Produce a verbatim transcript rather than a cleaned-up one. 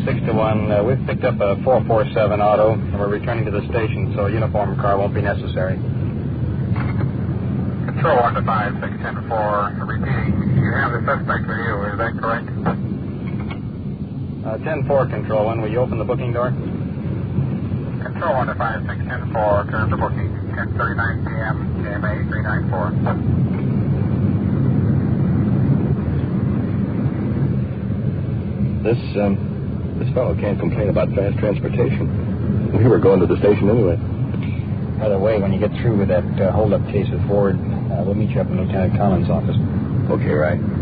six to one. Uh, we've picked up a four four seven auto, and we're returning to the station, so a uniform car won't be necessary. Control one to five, six ten four. Repeating, you have the suspect with you, is that correct? Uh, ten four, Control one. Will you open the booking door? Control one to five, six ten four. Turn to booking. ten thirty-nine p.m. K M A three nine four. This, um, this fellow can't complain about fast transportation. We were going to the station anyway. By the way, when you get through with that uh, hold-up case with Ford, uh, we'll meet you up in Lieutenant Collins' office. Okay, right.